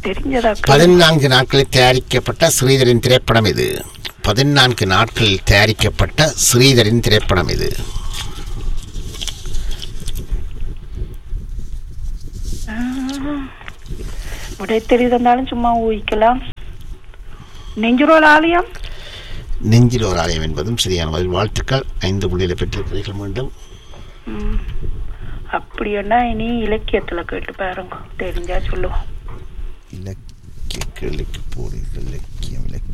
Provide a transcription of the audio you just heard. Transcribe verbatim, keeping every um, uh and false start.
தெரிஞ்சதா? பதினான்கு நாட்களில் தயாரிக்கப்பட்ட ஸ்ரீதரின் திரைப்படம் இது. பதினான்கு நாட்களில் தயாரிக்கப்பட்ட ஸ்ரீதரின் திரைப்படம் இது. விடை தெரிந்தாலும் சும்மா ஊகிக்கலாம். நெஞ்சிரோல் ஆலயம். நெஞ்சில் ஒரு ஆலயம் என்பதும் சரியான பதில். வாழ்த்துக்கள். ஐந்து புள்ளிகளை பெற்றிருக்கிறீர்கள். மீண்டும் அப்படின்னா இனி இலக்கியத்துல கேட்டு பாருங்க, தெரிஞ்சா சொல்லுவோம். இலக்கிய கேள்விக்கு போறீர்கள். இலக்கியம் இலக்கியம்